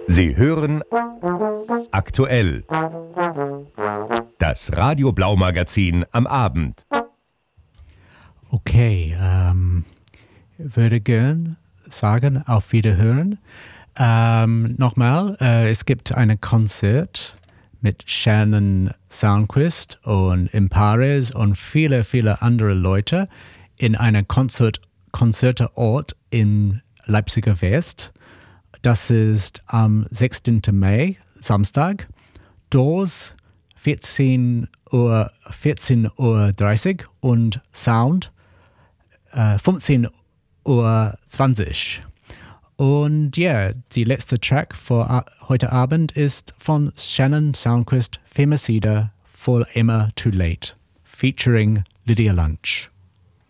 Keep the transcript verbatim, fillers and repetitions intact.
Sie hören aktuell das Radio Blau Magazin am Abend. Okay, ähm, würde gern sagen, auf Wiederhören. Ähm, nochmal, äh, es gibt ein Konzert mit Shannon Soundquist und Impares und viele, viele andere Leute in einem Konzert, Konzerteort im Leipziger West. Das ist am sechzehnten Mai, Samstag. Doors vierzehn Uhr, vierzehn Uhr dreißig und Sound äh, fünfzehn Uhr zwanzig. Und ja, yeah, die letzte Track für a- heute Abend ist von Shannon Soundquist, Femicida, For Emma Too Late, featuring Lydia Lunch.